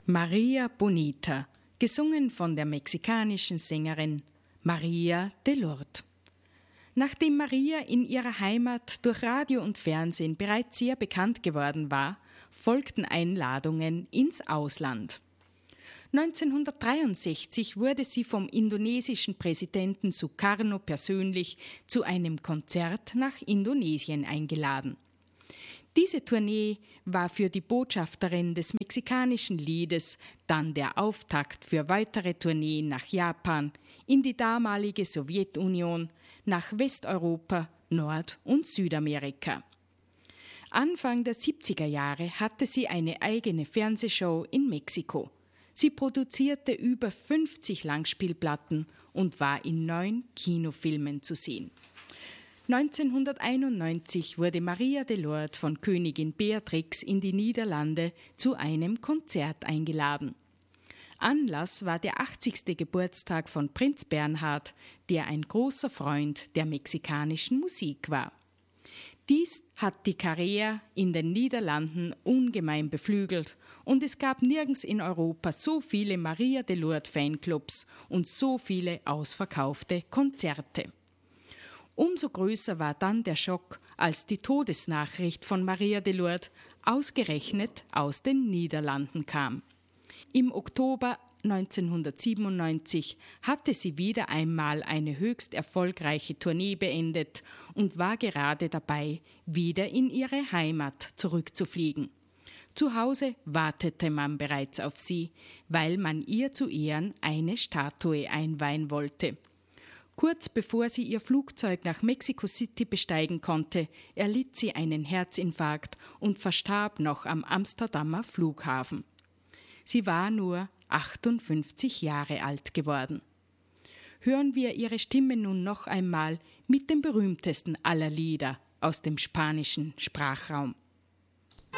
Maria Bonita, gesungen von der mexikanischen Sängerin Maria de Lourdes. Nachdem Maria in ihrer Heimat durch Radio und Fernsehen bereits sehr bekannt geworden war, folgten Einladungen ins Ausland. 1963 wurde sie vom indonesischen Präsidenten Sukarno persönlich zu einem Konzert nach Indonesien eingeladen. Diese Tournee war für die Botschafterin des mexikanischen Liedes dann der Auftakt für weitere Tourneen nach Japan, in die damalige Sowjetunion, nach Westeuropa, Nord- und Südamerika. Anfang der 70er Jahre hatte sie eine eigene Fernsehshow in Mexiko. Sie produzierte über 50 Langspielplatten und war in 9 Kinofilmen zu sehen. 1991 wurde Maria de Lourdes von Königin Beatrix in die Niederlande zu einem Konzert eingeladen. Anlass war der 80. Geburtstag von Prinz Bernhard, der ein großer Freund der mexikanischen Musik war. Dies hat die Karriere in den Niederlanden ungemein beflügelt und es gab nirgends in Europa so viele Maria de Lourdes Fanclubs und so viele ausverkaufte Konzerte. Umso größer war dann der Schock, als die Todesnachricht von Maria de Lourdes ausgerechnet aus den Niederlanden kam. Im Oktober 1997 hatte sie wieder einmal eine höchst erfolgreiche Tournee beendet und war gerade dabei, wieder in ihre Heimat zurückzufliegen. Zu Hause wartete man bereits auf sie, weil man ihr zu Ehren eine Statue einweihen wollte. Kurz bevor sie ihr Flugzeug nach Mexico City besteigen konnte, erlitt sie einen Herzinfarkt und verstarb noch am Amsterdamer Flughafen. Sie war nur 58 Jahre alt geworden. Hören wir ihre Stimme nun noch einmal mit dem berühmtesten aller Lieder aus dem spanischen Sprachraum.